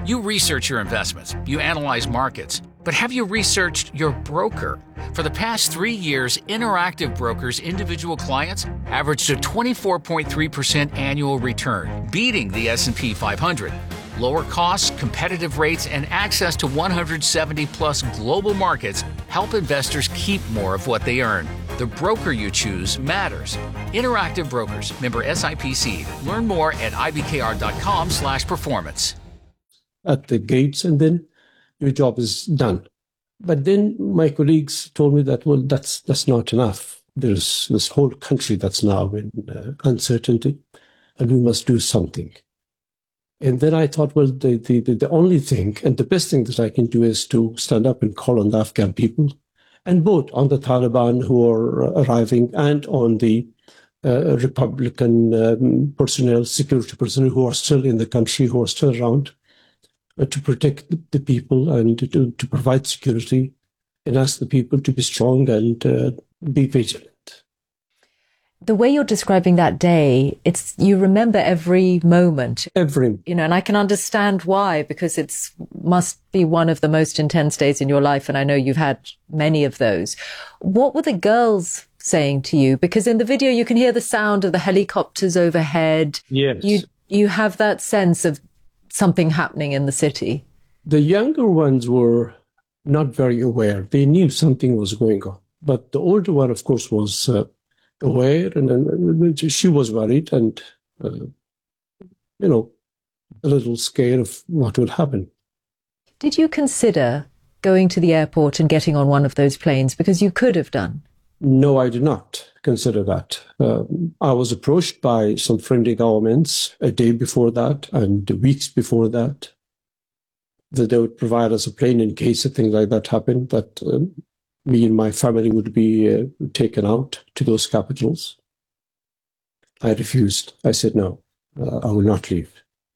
You research your investments, you analyze markets, but have you researched your broker? For the past 3 years, Interactive Brokers' individual clients averaged a 24.3% annual return, beating the S&P 500. Lower costs, competitive rates, and access to 170-plus global markets help investors keep more of what they earn. The broker you choose matters. Interactive Brokers, member SIPC. Learn more at ibkr.com/performance. At the gates, and then your job is done. But then my colleagues told me that, well, that's not enough. There's this whole country that's now in uncertainty, and we must do something. And then I thought, well, the only thing and the best thing that I can do is to stand up and call on the Afghan people, and both on the Taliban who are arriving and on the Republican personnel, security personnel who are still in the country, who are still around, to protect the people and to provide security, and ask the people to be strong and be vigilant. The way you're describing that day, you remember every moment. Every. And I can understand why, because must be one of the most intense days in your life, and I know you've had many of those. What were the girls saying to you? Because in the video you can hear the sound of the helicopters overhead. Yes. You have that sense of something happening in the city. The younger ones were not very aware. They knew something was going on. But the older one, of course, was aware, and she was worried and, a little scared of what would happen. Did you consider going to the airport and getting on one of those planes? Because you could have done. No, I did not consider that. I was approached by some friendly governments a day before that and weeks before that they would provide us a plane in case a thing like that happened, that me and my family would be taken out to those capitals. I refused. I said, no, I will not leave.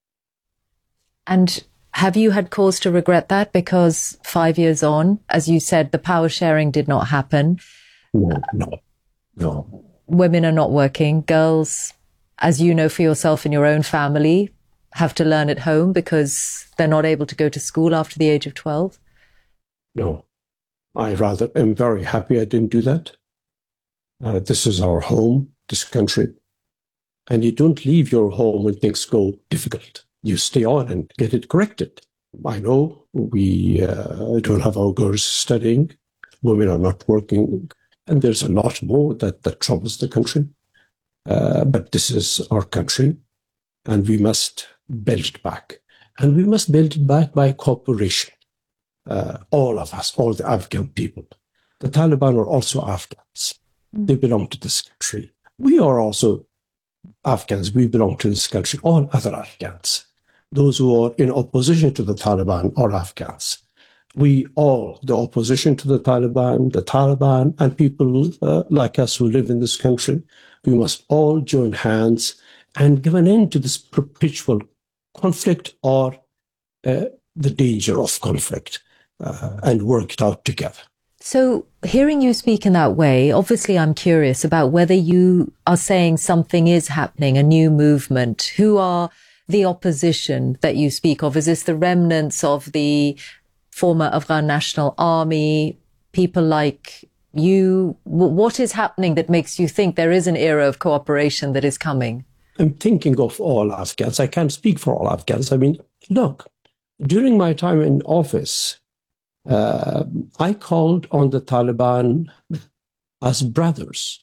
And have you had cause to regret that? Because 5 years on, as you said, the power sharing did not happen. No. Women are not working. Girls, as you know for yourself and your own family, have to learn at home because they're not able to go to school after the age of 12. No, I rather am very happy I didn't do that. This is our home, this country. And you don't leave your home when things go difficult. You stay on and get it corrected. I know we don't have our girls studying. Women are not working. And there's a lot more that troubles the country. But this is our country, and we must build it back. And we must build it back by cooperation. All of us, all the Afghan people. The Taliban are also Afghans. They belong to this country. We are also Afghans. We belong to this country. All other Afghans. Those who are in opposition to the Taliban are Afghans. We all, the opposition to the Taliban, and people like us who live in this country, we must all join hands and give an end to this perpetual conflict or the danger of conflict and work it out together. So hearing you speak in that way, obviously I'm curious about whether you are saying something is happening, a new movement. Who are the opposition that you speak of? Is this the remnants of the former Afghan National Army, people like you? What is happening that makes you think there is an era of cooperation that is coming? I'm thinking of all Afghans. I can't speak for all Afghans. I mean, look, during my time in office, I called on the Taliban as brothers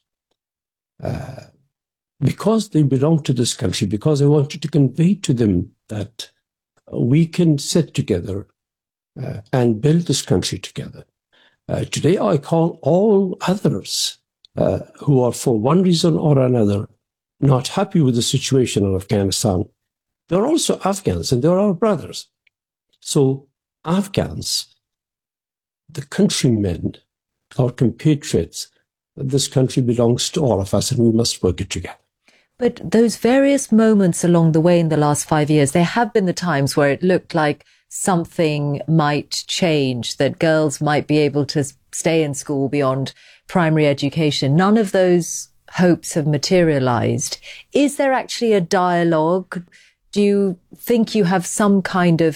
because they belong to this country, because I wanted to convey to them that we can sit together and build this country together. Today, I call all others who are, for one reason or another, not happy with the situation in Afghanistan. They're also Afghans, and they're our brothers. So Afghans, the countrymen, our compatriots, this country belongs to all of us, and we must work it together. But those various moments along the way in the last 5 years, there have been the times where it looked like something might change, that girls might be able to stay in school beyond primary education. None of those hopes have materialized. Is there actually a dialogue? Do you think you have some kind of